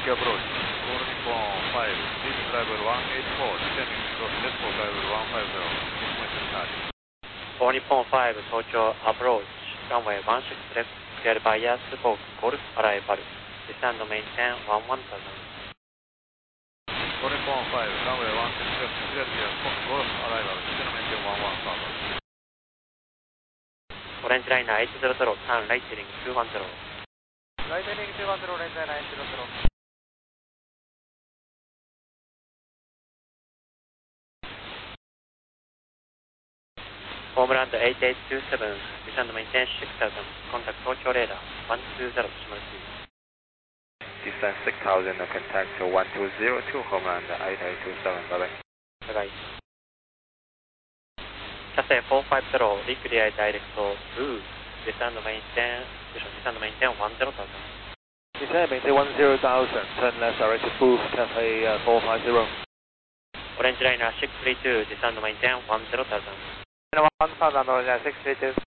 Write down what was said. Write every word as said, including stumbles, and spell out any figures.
Tokyo approach. All Nippon five, this level one eight four, descending cross depot level one five zero, information charge. All Nippon five, Tokyo approach, runway one six left, cleared by air Scope, Golf arrival, descend maintain one one thousand. All Nippon five, runway one six left, cleared by air Golf arrival, descend maintain one one thousand. Orange liner eight zero zero, turn right heading two one zero. Right heading two one zero, orange liner eight zero zero. Homeland eight eight two seven, descend maintain six thousand, contact Tokyo radar one two zero, decimal two. Descend six thousand, contact one two zero two, Homeland eight eight two seven, bye bye. Bye bye. Cathay four five zero, Liquid direct blue, descend maintain, descend maintain one zero thousand. Descend maintain one zero thousand, turn left direct booth, Cathay uh, four five zero. Orange liner six three two, descend maintain one zero thousand. one thousand, orange liner six three two.